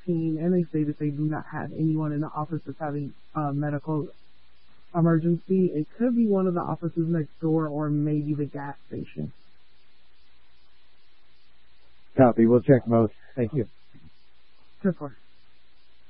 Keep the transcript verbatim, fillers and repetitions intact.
fifteen, and they say that they do not have anyone in the office that's having a medical emergency. It could be one of the offices next door or maybe the gas station. Copy. We'll check both. Thank you. ten four.